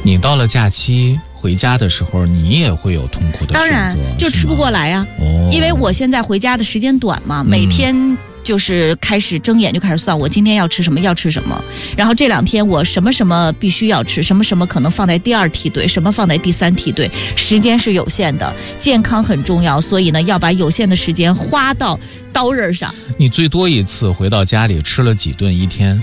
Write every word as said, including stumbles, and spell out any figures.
你到了假期回家的时候，你也会有痛苦的选择， 当然就吃不过来呀、啊哦、 因为我现在回家的时间短嘛，每天就是开始睁眼就开始算我今天要吃什么要吃什么，然后这两天我什么什么必须要吃，什么什么可能放在第二梯队，什么放在第三梯队，时间是有限的，健康很重要，所以呢要把有限的时间花到刀刃上。 你最多一次回到家里吃了几顿一天？